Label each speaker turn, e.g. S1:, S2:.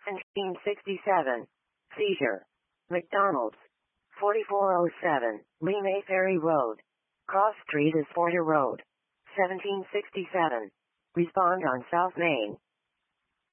S1: 1767. Seizure. McDonald's. 4407, Lee Mayferry Road. Cross Street is Porter Road. 1767. Respond on South Main.